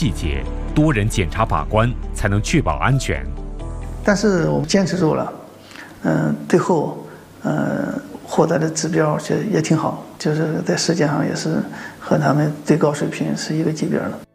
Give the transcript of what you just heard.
细节，多人检查把关，才能确保安全。 但是我们坚持住了，最后获得的指标也挺好，就是在世界上也是和他们最高水平是一个级别的。